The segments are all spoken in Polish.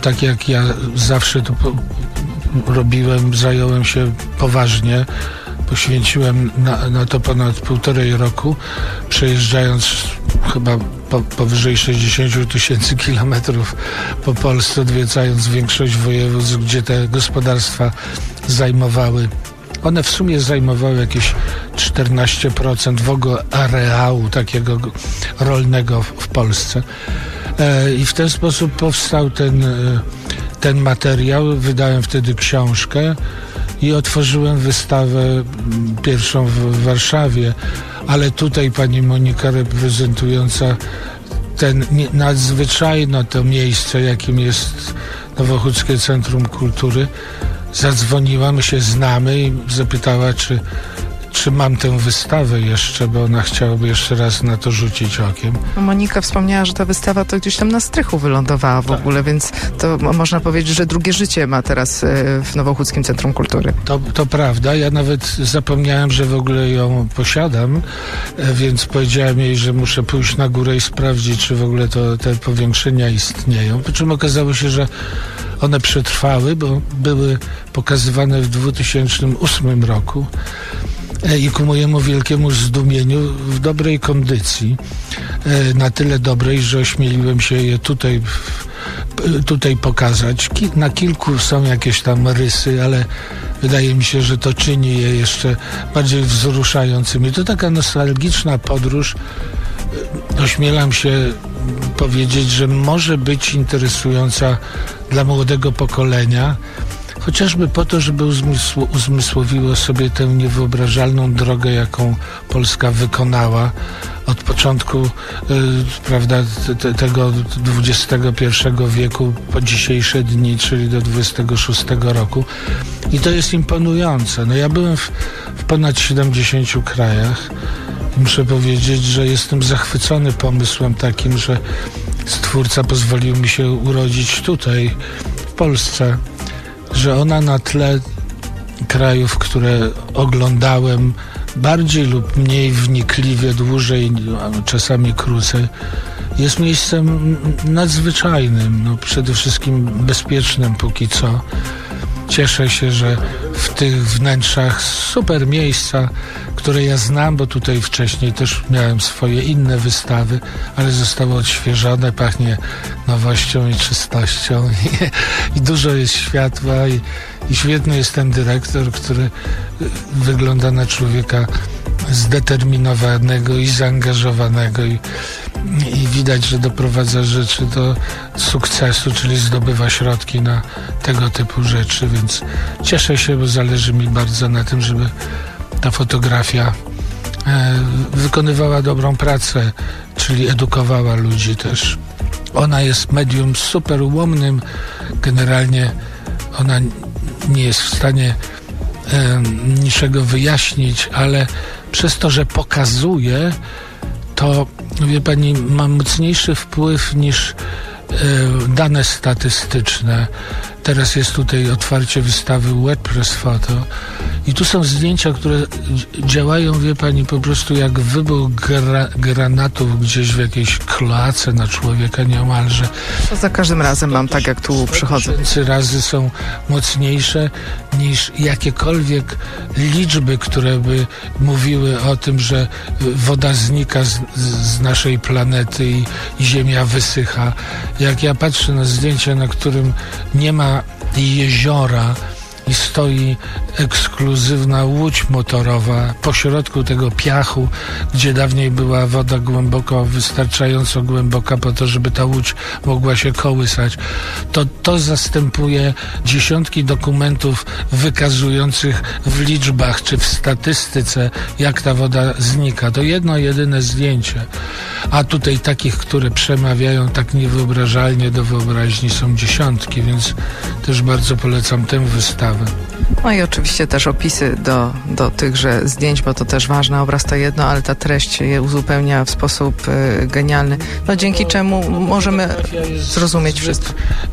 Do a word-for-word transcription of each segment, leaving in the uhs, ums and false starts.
tak jak ja zawsze to po, robiłem, zająłem się poważnie. Poświęciłem na, na to ponad półtorej roku, przejeżdżając chyba po, powyżej sześćdziesiąt tysięcy kilometrów po Polsce, odwiedzając większość województw, gdzie te gospodarstwa zajmowały. One w sumie zajmowały jakieś czternaście procent w ogóle areału takiego rolnego w, w Polsce. E, I w ten sposób powstał ten, ten materiał. Wydałem wtedy książkę i otworzyłem wystawę pierwszą w Warszawie, ale tutaj pani Monika, reprezentująca ten nadzwyczajne to miejsce, jakim jest Nowochódzkie Centrum Kultury, zadzwoniła, my się znamy i zapytała, czy, czy mam tę wystawę jeszcze, bo ona chciałaby jeszcze raz na to rzucić okiem. Monika wspomniała, że ta wystawa to gdzieś tam na strychu wylądowała w tak. ogóle, więc to można powiedzieć, że drugie życie ma teraz w Nowochódzkim Centrum Kultury. To, to prawda, ja nawet zapomniałem, że w ogóle ją posiadam, więc powiedziałem jej, że muszę pójść na górę i sprawdzić, czy w ogóle to, te powiększenia istnieją. Po czym okazało się, że one przetrwały, bo były pokazywane w dwa tysiące ósmym roku i ku mojemu wielkiemu zdumieniu w dobrej kondycji, na tyle dobrej, że ośmieliłem się je tutaj, tutaj pokazać. Na kilku są jakieś tam rysy, ale wydaje mi się, że to czyni je jeszcze bardziej wzruszającymi. To taka nostalgiczna podróż. Ośmielam się powiedzieć, że może być interesująca dla młodego pokolenia, chociażby po to, żeby uzmysł, uzmysłowiło sobie tę niewyobrażalną drogę, jaką Polska wykonała od początku y, prawda, te, tego dwudziestego pierwszego wieku po dzisiejsze dni, czyli do dwudziestego szóstego roku. I to jest imponujące. No ja byłem w, w ponad siedemdziesięciu krajach. Muszę powiedzieć, że jestem zachwycony pomysłem takim, że Stwórca pozwolił mi się urodzić tutaj, w Polsce, że ona na tle krajów, które oglądałem bardziej lub mniej wnikliwie, dłużej, czasami krócej, jest miejscem nadzwyczajnym, no przede wszystkim bezpiecznym póki co. Cieszę się, że w tych wnętrzach super miejsca, które ja znam, bo tutaj wcześniej też miałem swoje inne wystawy, ale zostały odświeżone, pachnie nowością i czystością i, i dużo jest światła i, i świetny jest ten dyrektor, który wygląda na człowieka zdeterminowanego i zaangażowanego i, i widać, że doprowadza rzeczy do sukcesu, czyli zdobywa środki na tego typu rzeczy, więc cieszę się, bo zależy mi bardzo na tym, żeby ta fotografia e, wykonywała dobrą pracę, czyli edukowała ludzi też. Ona jest medium super ułomnym, generalnie ona nie jest w stanie e, niczego wyjaśnić, ale przez to, że pokazuje, to, wie pani, ma mocniejszy wpływ niż e, dane statystyczne. Teraz jest tutaj otwarcie wystawy WordPress Photo i tu są zdjęcia, które działają, wie pani, po prostu jak wybuch gra, granatów gdzieś w jakiejś kloace na człowieka nieomalże. To za każdym razem mam tak, jak tu przychodzę. Tysięcy razy są mocniejsze niż jakiekolwiek liczby, które by mówiły o tym, że woda znika z, z naszej planety i, i ziemia wysycha. Jak ja patrzę na zdjęcie, na którym nie ma jeziora i stoi ekskluzywna łódź motorowa pośrodku tego piachu, gdzie dawniej była woda głęboko, wystarczająco głęboka po to, żeby ta łódź mogła się kołysać, to to zastępuje dziesiątki dokumentów wykazujących w liczbach czy w statystyce, jak ta woda znika. To jedno, jedyne zdjęcie. A tutaj takich, które przemawiają tak niewyobrażalnie do wyobraźni, są dziesiątki, więc też bardzo polecam tę wystawę. No i oczywiście też opisy do, do tychże zdjęć, bo to też ważne. Obraz to jedno, ale ta treść je uzupełnia w sposób y, genialny, no dzięki czemu możemy zrozumieć wszystko.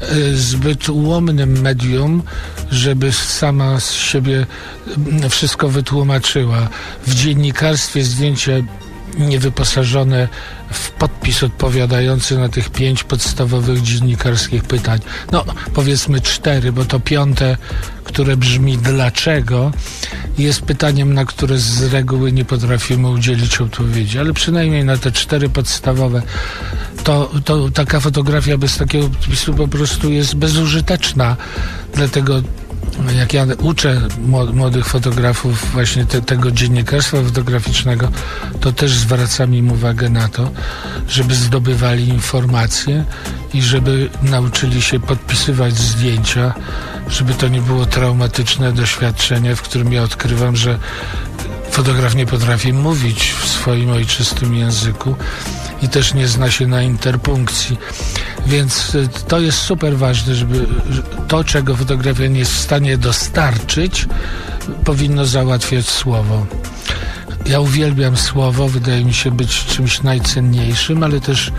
Zbyt ułomnym medium, żeby sama z siebie wszystko wytłumaczyła. W dziennikarstwie zdjęcie niewyposażone w podpis odpowiadający na tych pięć podstawowych dziennikarskich pytań. No, powiedzmy cztery, bo to piąte, które brzmi dlaczego, jest pytaniem, na które z reguły nie potrafimy udzielić odpowiedzi, ale przynajmniej na te cztery podstawowe to, to taka fotografia bez takiego podpisu po prostu jest bezużyteczna. Dlatego jak ja uczę młodych fotografów właśnie te, tego dziennikarstwa fotograficznego, to też zwracam im uwagę na to, żeby zdobywali informacje i żeby nauczyli się podpisywać zdjęcia, żeby to nie było traumatyczne doświadczenie, w którym ja odkrywam, że fotograf nie potrafi mówić w swoim ojczystym języku i też nie zna się na interpunkcji. Więc to jest super ważne, żeby to, czego fotografia nie jest w stanie dostarczyć, powinno załatwiać słowo. Ja uwielbiam słowo, wydaje mi się być czymś najcenniejszym, ale też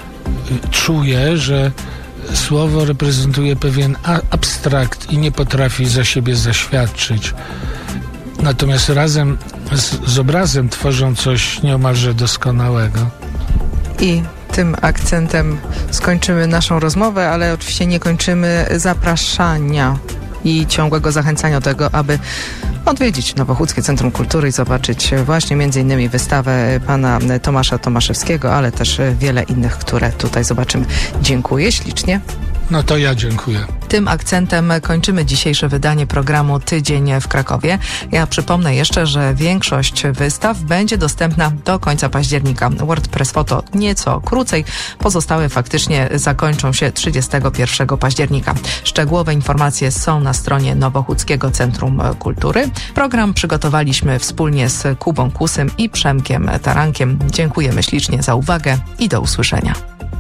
czuję, że słowo reprezentuje pewien abstrakt i nie potrafi za siebie zaświadczyć. Natomiast razem z, z obrazem tworzą coś nieomalże doskonałego. I tym akcentem skończymy naszą rozmowę, ale oczywiście nie kończymy zapraszania i ciągłego zachęcania do tego, aby odwiedzić Nowochódzkie Centrum Kultury i zobaczyć właśnie między innymi wystawę pana Tomasza Tomaszewskiego, ale też wiele innych, które tutaj zobaczymy. Dziękuję ślicznie. No to ja dziękuję. Tym akcentem kończymy dzisiejsze wydanie programu Tydzień w Krakowie. Ja przypomnę jeszcze, że większość wystaw będzie dostępna do końca października. WordPress Photo nieco krócej. Pozostałe faktycznie zakończą się trzydziestego pierwszego października. Szczegółowe informacje są na stronie Nowochódzkiego Centrum Kultury. Program przygotowaliśmy wspólnie z Kubą Kusym i Przemkiem Tarankiem. Dziękujemy ślicznie za uwagę i do usłyszenia.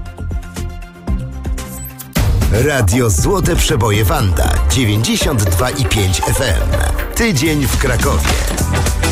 Radio Złote Przeboje Wanda dziewięćdziesiąt dwa i pięć F M. Tydzień w Krakowie.